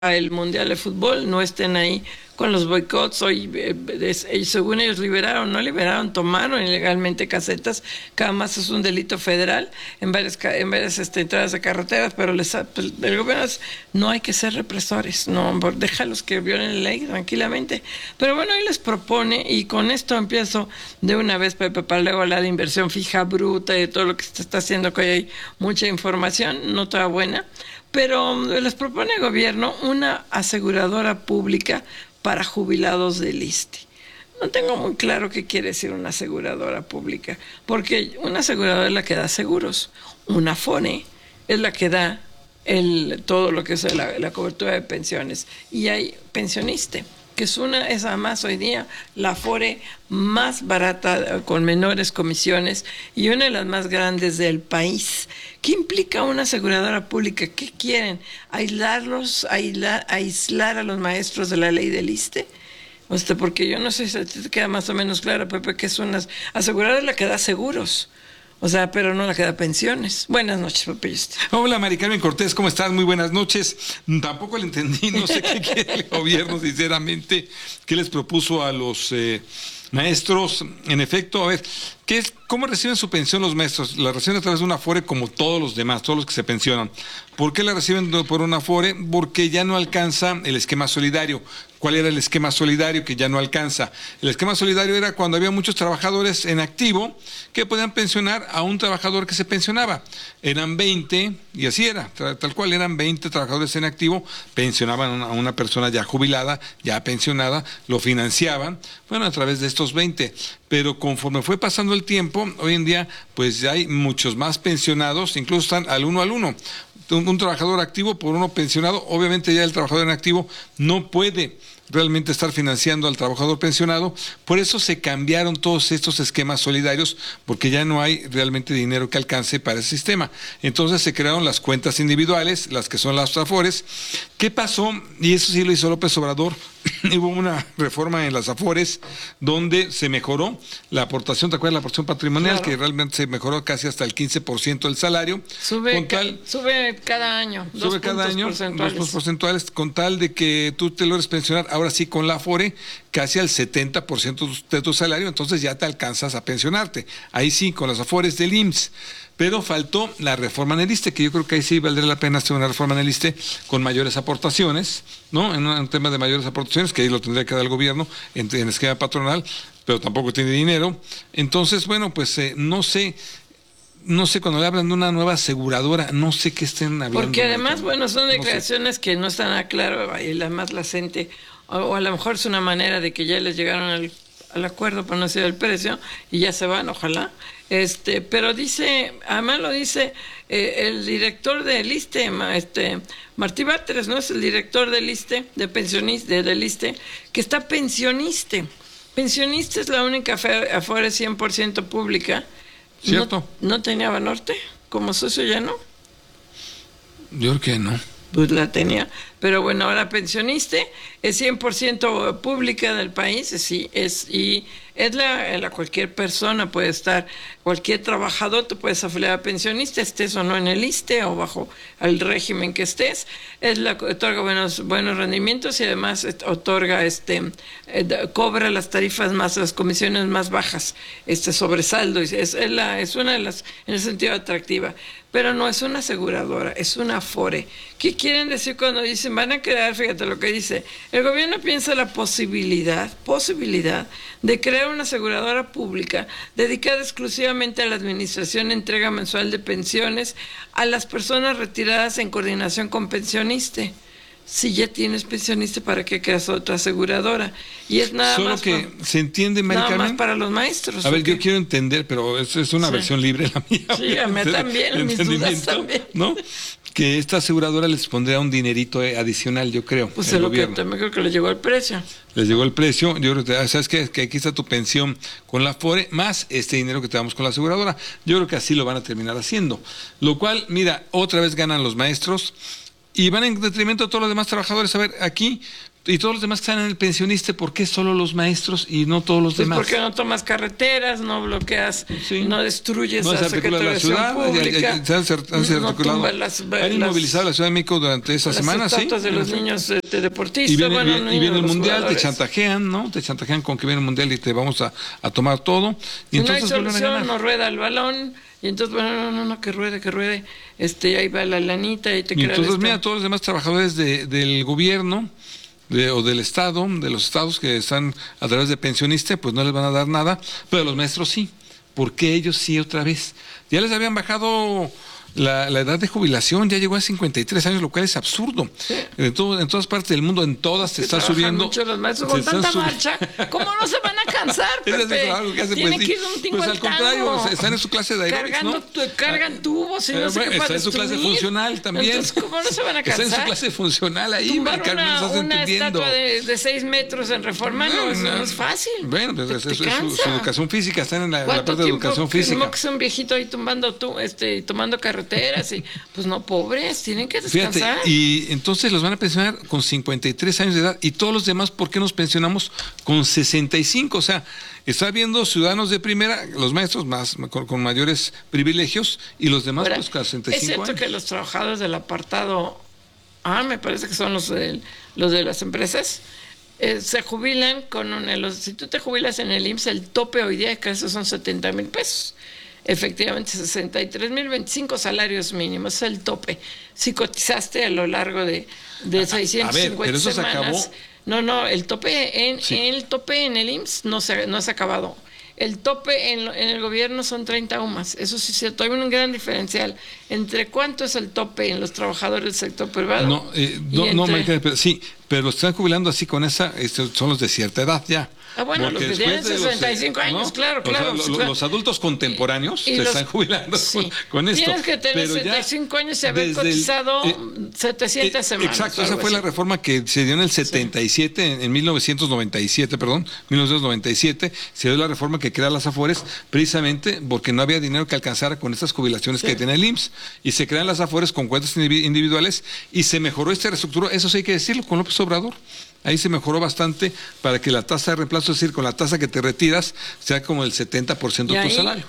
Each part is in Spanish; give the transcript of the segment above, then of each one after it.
el Mundial de Fútbol, no estén ahí con los boicots. Hoy, según ellos no liberaron, tomaron ilegalmente casetas, que además es un delito federal en varias entradas de carreteras, pero el gobierno no hay que ser represores, no, déjalos que violen la ley tranquilamente. Pero bueno, hoy les propone, y con esto empiezo de una vez, Pepe, para luego hablar de inversión fija bruta y de todo lo que se está haciendo, que hoy hay mucha información, no toda buena. Pero les propone el gobierno una aseguradora pública para jubilados del ISSSTE. No tengo muy claro qué quiere decir una aseguradora pública, porque una aseguradora es la que da seguros, una AFORE es la que da todo lo que es la cobertura de pensiones, y hay pensioniste, que es además hoy día la AFORE más barata, con menores comisiones, y una de las más grandes del país. ¿Qué implica una aseguradora pública? ¿Qué quieren? ¿Aislar a los maestros de la ley del ISSSTE? Porque yo no sé si te queda más o menos claro, Pepe, que es una aseguradora es la que da seguros. Pero no la que da pensiones. Buenas noches, Pepe. Hola, Mari Carmen Cortés, ¿cómo estás? Muy buenas noches. Tampoco le entendí, no sé qué quiere el gobierno, sinceramente, qué les propuso a los maestros. En efecto, a ver, ¿cómo reciben su pensión los maestros? La reciben a través de una AFORE como todos los demás, todos los que se pensionan. ¿Por qué la reciben por una AFORE? Porque ya no alcanza el esquema solidario. ¿Cuál era el esquema solidario que ya no alcanza? El esquema solidario era cuando había muchos trabajadores en activo que podían pensionar a un trabajador que se pensionaba. Eran 20, y así era, tal cual, eran 20 trabajadores en activo, pensionaban a una persona ya jubilada, ya pensionada, lo financiaban, bueno, a través de estos 20. Pero conforme fue pasando el tiempo, hoy en día, pues ya hay muchos más pensionados, incluso están al uno. Un trabajador activo por uno pensionado. Obviamente ya el trabajador en activo no puede realmente estar financiando al trabajador pensionado. Por eso se cambiaron todos estos esquemas solidarios, porque ya no hay realmente dinero que alcance para ese sistema. Entonces se crearon las cuentas individuales, las que son las AFORES. ¿Qué pasó? Y eso sí lo hizo López Obrador. Hubo una reforma en las AFORES donde se mejoró la aportación, ¿te acuerdas? La aportación patrimonial, claro, que realmente se mejoró casi hasta el 15% del salario. Sube cada año. Sube cada año 2 puntos porcentuales, con tal de que tú te logres pensionar, ahora sí con la AFORE, casi al 70% de tu salario, entonces ya te alcanzas a pensionarte. Ahí sí, con las AFORES del IMSS. Pero faltó la reforma en el ISSSTE, que yo creo que ahí sí valdría la pena hacer una reforma en el ISSSTE con mayores aportaciones, ¿no? En un tema de mayores aportaciones, que ahí lo tendría que dar el gobierno en esquema patronal, pero tampoco tiene dinero. Entonces, bueno, pues no sé cuando le hablan de una nueva aseguradora, no sé qué estén hablando. Porque además, bueno, son declaraciones que no están a claro, y la más latente, o a lo mejor es una manera de que ya les llegaron al acuerdo para no decir el precio, y ya se van, ojalá. Pero dice, además lo dice el director del ISSSTE, Martí Batres, ¿no? Es el director del ISSSTE, del ISSSTE, que está pensioniste. Pensioniste es la única AFORE 100% pública. ¿Cierto? ¿No tenía Banorte como socio ya, no? Yo creo que no. Pues la tenía, pero bueno, ahora pensioniste, es 100% pública del país, sí, y es cualquier persona puede estar, cualquier trabajador te puedes afiliar a pensionista, estés o no en el ISSSTE o bajo el régimen que estés, otorga buenos rendimientos y además otorga, cobra las tarifas las comisiones más bajas, sobresaldo, es una de las, en el sentido atractiva. Pero no es una aseguradora, es una AFORE. ¿Qué quieren decir cuando dicen van a crear? Fíjate lo que dice. El gobierno piensa la posibilidad de crear una aseguradora pública dedicada exclusivamente a la administración y entrega mensual de pensiones a las personas retiradas en coordinación con pensioniste. Si ya tienes pensionista, ¿para qué creas otra aseguradora? Y es nada solo más. Que se entiende, Mari Carmen. Nada más para los maestros. A ver, yo quiero entender, pero es una versión libre la mía. Sí, a mí también, mis dudas también. ¿No? Que esta aseguradora les pondría un dinerito adicional, yo creo. Pues es lo que también creo que les llegó el precio. Les llegó el precio, yo creo que, ¿sabes qué? Que aquí está tu pensión con la AFORE, más este dinero que te damos con la aseguradora. Yo creo que así lo van a terminar haciendo. Lo cual, mira, otra vez ganan los maestros y van en detrimento de todos los demás trabajadores. A ver, aquí, Y todos los demás que están en el pensionista, ¿por qué solo los maestros y no todos los Pues demás? porque no tomas carreteras, no bloqueas, Sí. no destruyes No la se articula la ciudad, pública, han articulado, han inmovilizado la Ciudad de México durante esta semana, ¿sí? las estatuas de los niños deportistas, Y viene, bueno, y viene el los mundial, jugadores. te chantajean, ¿no? Te chantajean con que viene el mundial y te vamos a tomar todo. Y Si no hay entonces vuelven a solución, ganar. no rueda el balón, y entonces, bueno, no, que ruede, ahí va la lanita y te Y queda entonces, esto. mira, todos los demás trabajadores del gobierno o del Estado, de los estados que están a través de pensionista, pues no les van a dar nada, pero a los maestros sí. ¿Por qué ellos sí otra vez? Ya les habían bajado la edad de jubilación, ya llegó a 53 años, lo cual es absurdo. Sí. En todas partes del mundo, en todas se está Trabajan subiendo. mucho los maestros se con están tanta subi- marcha, ¿cómo no se van a cansar, Ese es el Pepe? trabajo que hacen, Tienen pues, que sí. ir un tingo Pues al al contrario, tango. están en su clase de aeróbics, Cargando, ¿no? cargan tubos y no sé Bueno, qué está para en su clase destruir. funcional también. Entonces, ¿cómo no se van a Está cansar? en su clase funcional ahí, Tumbar Carmen, no estás una entendiendo. estatua de 6 metros en Reforma no es fácil. Bueno, pues Te es su cansa. educación física, están en la ¿Cuánto parte de tiempo educación que física. es un viejito ahí tomando carreteras y pues no, pobres, tienen que Fíjate, descansar. y entonces los van a pensionar con 53 años de edad y todos los demás, ¿por qué nos pensionamos con 65? O sea, está habiendo ciudadanos de primera, los maestros más con mayores privilegios y los demás Ahora, pues con es 65 cierto años. que los trabajadores del apartado A, me parece que son los de las empresas, se jubilan si tú te jubilas en el IMSS, el tope hoy día casi son 70,000 pesos. Efectivamente, 63,025 salarios mínimos, es el tope. Si cotizaste a lo largo de 650 pero eso se semanas. acabó. No, el tope Sí. el tope en el IMSS no se ha acabado. El tope en el gobierno son 30 UMAS. Eso sí es cierto. Hay un gran diferencial entre cuánto es el tope en los trabajadores del sector privado. Marica, pero sí, pero los están jubilando así con son los de cierta edad ya. Ah, bueno, Porque los que tienen después de 65 años, ¿no? claro, O sea, claro. los adultos contemporáneos Y se los- están jubilando sí. con esto. Tienes que tener pero ya 65 años y haber desde cotizado 700 semanas. Exacto, o esa algo fue la así. reforma que se dio en el 77, en 1997, perdón, 1997, se dio la reforma que crea las AFORES precisamente porque no había dinero que alcanzara con estas jubilaciones que tiene el IMSS y se crean las AFORES con cuentas individuales y se mejoró esta reestructura, eso sí hay que decirlo, con López Obrador. Ahí se mejoró bastante para que la tasa de reemplazo, es decir, con la tasa que te retiras, sea como el 70% Y de tu ahí salario.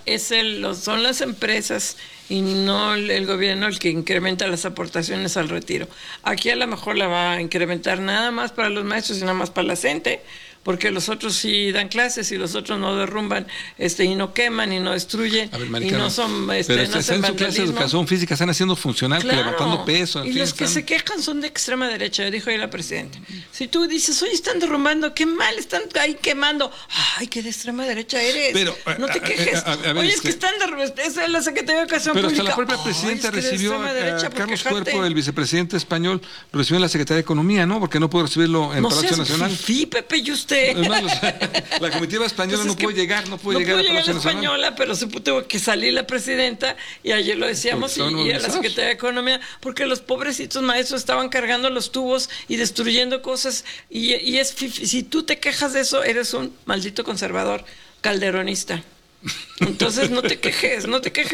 son las empresas y no el gobierno el que incrementa las aportaciones al retiro. Aquí a lo mejor la va a incrementar nada más para los maestros y nada más para la gente, porque los otros sí dan clases y los otros no derrumban y no queman y no destruyen A ver, y Maricarmen, no son pero no están hacen en su clase de vandalismo. educación física, están haciendo funcional, Claro. levantando peso. en Y fin, los que están- se quejan son de extrema derecha, dijo ahí la presidenta. Si tú dices, oye, están derrumbando, qué mal, están ahí quemando. Ay, qué de extrema derecha eres. Pero, no te quejes. a ver, oye, es es que que- están derrumbando. Esa es la Secretaría de Educación Pero hasta Pública. la propia Ay, presidenta es que de recibió extrema derecha a por Carlos quejarte. Cuerpo, el vicepresidente español, lo recibió en la Secretaría de Economía, ¿no? Porque no pudo recibirlo en No Palacio seas Nacional. fifí, Pepe, y usted. Es más, la comitiva española Pues no es que puede llegar, no puede llegar pudo a Palacio la Nacional. española, pero tuvo que salir la presidenta y ayer lo decíamos Porque estaban y a la movilizados. Secretaría de Economía, porque los pobrecitos maestros estaban cargando los tubos y destruyendo cosas y si tú te quejas de eso, eres un maldito conservador calderonista. Entonces no te quejes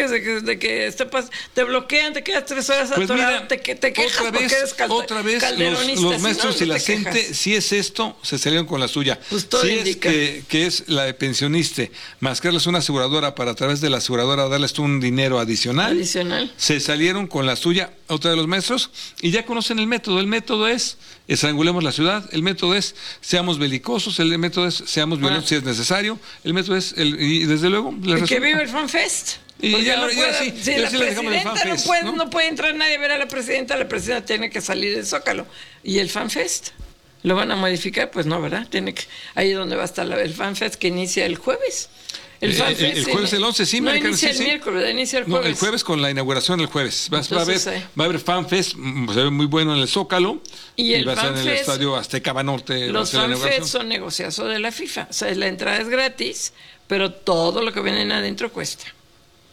de que te bloquean, te quedas 3 horas Pues atorado, mira, te quejas otra porque vez, eres calderonista. los si maestros no, y no la te quejas. gente, si es esto, se salieron con la suya. Pues todo si indica. es que es la de pensionista, mascarles una aseguradora para a través de la aseguradora darles tú un dinero adicional. Se salieron con la suya, otra de los maestros, y ya conocen el método. El método es estrangulemos la ciudad, el método es seamos belicosos, el método es seamos violentos si es necesario, el método es, y desde luego, les Y que resulta. vive el FanFest. Y Porque ya, no ya puede- sí, si ya la sí le dejamos el presidenta FanFest, ¿no? no puede entrar nadie a ver a la presidenta tiene que salir del Zócalo. ¿Y el FanFest? ¿Lo van a modificar? Pues no, ¿verdad? Ahí es donde va a estar el FanFest que inicia el jueves. El jueves el 11, sí, no Maricarmen, inicia sí, el sí. miércoles, inicia el No, jueves. el jueves con la inauguración, el jueves. Va a Entonces, va a haber FanFest, se ve muy bueno en el Zócalo. Y el va a ser en el FanFest, estadio Azteca Banorte. va a Los ser la FanFest inauguración. son negociados de la FIFA. O sea, la entrada es gratis, pero todo lo que viene adentro cuesta.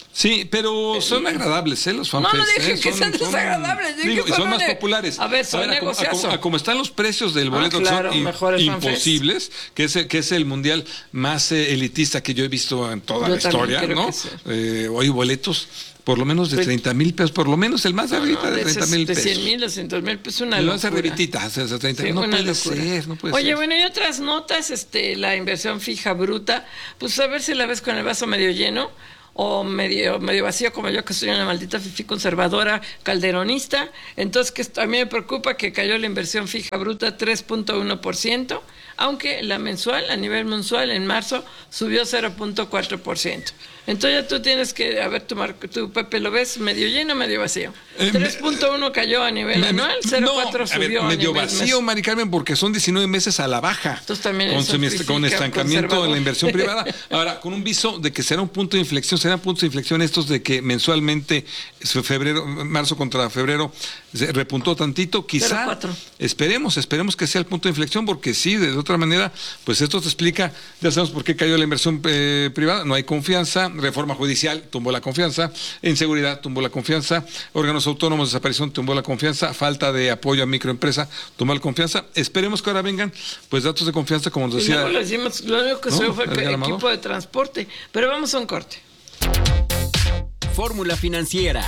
Sí, pero son agradables, los fanfests. No dije que sean desagradables, dije que son más populares. A ver, son negociazos. A como están los precios del boleto, claro, que son imposibles, que es el mundial más elitista que yo he visto en toda la historia, ¿no? Hoy boletos por lo menos de 30,000 pesos, por lo menos el más arriba de 30,000 pesos. De 100,000, 200,000 pesos, una locura. No puede ser. Oye, bueno, y otras notas, la inversión fija bruta, pues a ver si la ves con el vaso medio lleno o medio vacío, como yo, que soy una maldita fifí conservadora calderonista. Entonces, que a mí me preocupa que cayó la inversión fija bruta 3.1%, aunque la mensual, a nivel mensual, en marzo, subió 0.4%. Entonces ya tú tienes que, a ver, tu Pepe, ¿lo ves medio lleno o medio vacío? 3.1 cayó a nivel anual, 0.4 subió a medio nivel vacío, Mari Carmen, porque son 19 meses a la baja. Entonces también con estancamiento en la inversión privada. Ahora, con un viso de que serán puntos de inflexión estos de que mensualmente, marzo contra febrero, se repuntó tantito, quizá. 0.4. Esperemos que sea el punto de inflexión, porque sí, de otra manera, pues esto te explica, ya sabemos por qué cayó la inversión privada, no hay confianza. Reforma judicial tumbó la confianza, inseguridad tumbó la confianza, órganos autónomos, desaparición tumbó la confianza, falta de apoyo a microempresa tumbó la confianza. Esperemos que ahora vengan pues datos de confianza, como nos decía. Lo único que subió fue el equipo de transporte, pero vamos a un corte. Fórmula financiera.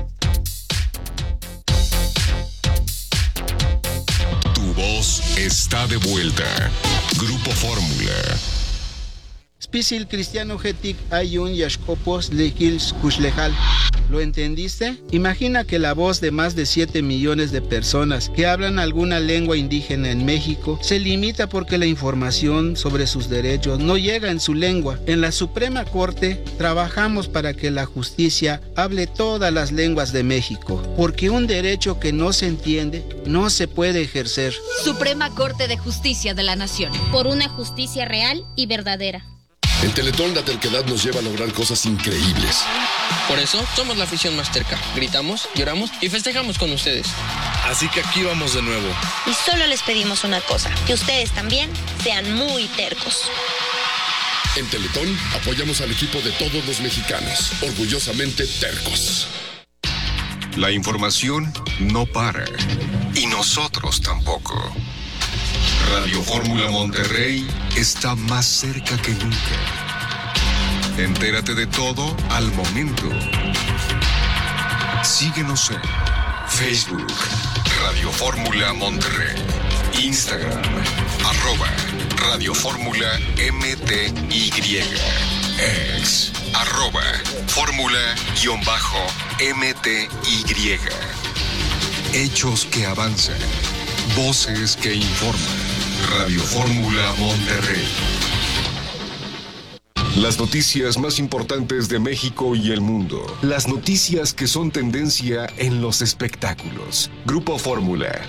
Tu voz está de vuelta. Grupo Fórmula. Spisil cristiano getik ayun yashkopos lekils kushlejal. ¿Lo entendiste? Imagina que la voz de más de 7 millones de personas que hablan alguna lengua indígena en México se limita porque la información sobre sus derechos no llega en su lengua. En la Suprema Corte trabajamos para que la justicia hable todas las lenguas de México, porque un derecho que no se entiende no se puede ejercer. Suprema Corte de Justicia de la Nación. Por una justicia real y verdadera. En Teletón la terquedad nos lleva a lograr cosas increíbles. Por eso somos la afición más terca. Gritamos, lloramos y festejamos con ustedes. Así que aquí vamos de nuevo. Y solo les pedimos una cosa, que ustedes también sean muy tercos. En Teletón apoyamos al equipo de todos los mexicanos, orgullosamente tercos. La información no para. Y nosotros tampoco. Radio Fórmula Monterrey está más cerca que nunca. Entérate de todo al momento. Síguenos en Facebook, Radio Fórmula Monterrey, Instagram, @Radio Fórmula MTY, ex, @Fórmula_MTY. Hechos que avanzan, voces que informan. Radio Fórmula Monterrey. Las noticias más importantes de México y el mundo. Las noticias que son tendencia en los espectáculos. Grupo Fórmula.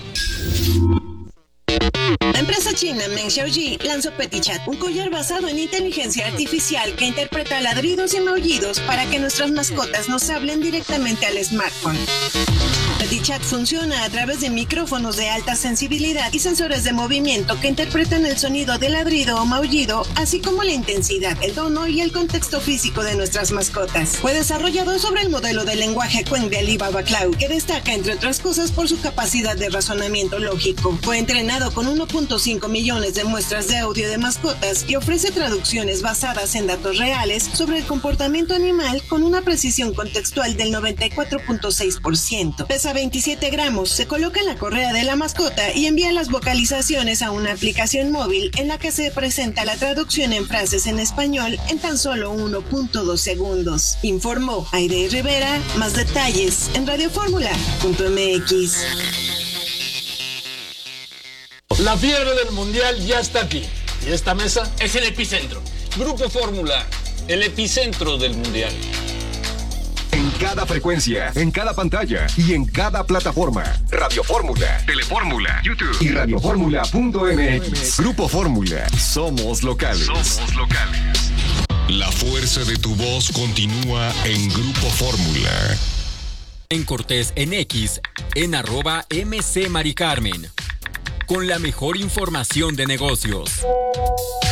La empresa china Meng Xiaoji lanzó PetiChat, un collar basado en inteligencia artificial que interpreta ladridos y maullidos para que nuestras mascotas nos hablen directamente al smartphone. PetiChat funciona a través de micrófonos de alta sensibilidad y sensores de movimiento que interpretan el sonido de ladrido o maullido, así como la intensidad, el tono y el contexto físico de nuestras mascotas. Fue desarrollado sobre el modelo de lenguaje Qwen de Alibaba Cloud, que destaca, entre otras cosas, por su capacidad de razonamiento lógico. Fue entrenado con 1.5 millones de muestras de audio de mascotas y ofrece traducciones basadas en datos reales sobre el comportamiento animal con una precisión contextual del 94.6%. Pesa 27 gramos, se coloca en la correa de la mascota y envía las vocalizaciones a una aplicación móvil en la que se presenta la traducción en frases en español en tan solo 1.2 segundos. Informó Aide Rivera. Más detalles en radioformula.mx. La fiebre del mundial ya está aquí. ¿Y esta mesa? Es el epicentro. Grupo Fórmula, el epicentro del mundial. En cada frecuencia, en cada pantalla y en cada plataforma. Radio Fórmula, Telefórmula, YouTube y radioformula.mx. Grupo Fórmula. Somos locales. Somos locales. La fuerza de tu voz continúa en Grupo Fórmula. En Cortés en X, en @MC Mari Carmen. Con la mejor información de negocios.